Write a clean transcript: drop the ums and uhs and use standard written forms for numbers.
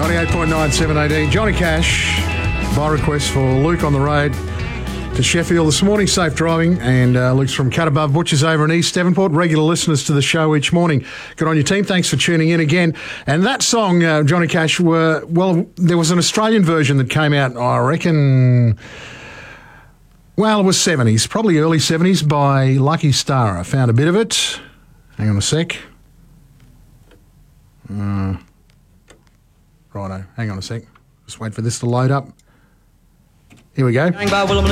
98.9, 718. Johnny Cash, by request for Luke on the road to Sheffield this morning. Safe driving. And Luke's from Cut Above Butchers over in East Devonport. Regular listeners to the show each morning. Good on your team. Thanks for tuning in again. And that song, Johnny Cash, there was an Australian version that came out, I reckon, well, it was 70s, probably early 70s, by Lucky Star. I found a bit of it. Hang on a sec. Righto, hang on a sec. Just wait for this to load up. Here we go.